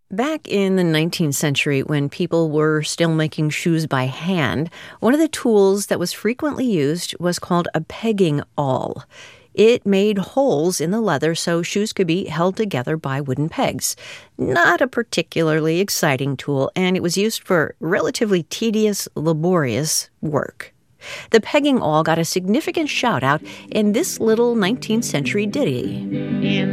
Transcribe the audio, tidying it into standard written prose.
Back in the 19th century, when people were still making shoes by hand, one of the tools that was frequently used was called a pegging awl. It made holes in the leather so shoes could be held together by wooden pegs. Not a particularly exciting tool, and it was used for relatively tedious, laborious work. The pegging awl got a significant shout-out in this little 19th century ditty.